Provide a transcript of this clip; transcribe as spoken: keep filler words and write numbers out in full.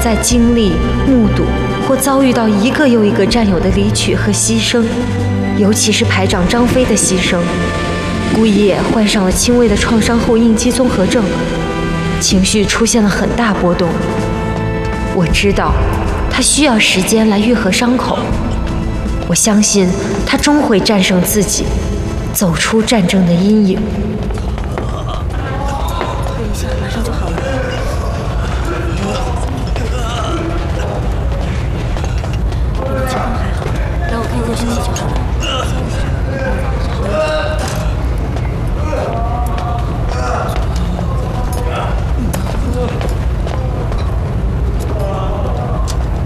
再经历、目睹或遭遇到一个又一个战友的离去和牺牲，尤其是排长张飞的牺牲，顾一野患上了轻微的创伤后应激综合症，情绪出现了很大波动。我知道他需要时间来愈合伤口，我相信他终会战胜自己，走出战争的阴影。 喝一下，马上就好了。你的情况还好，让我看一下身体就好了。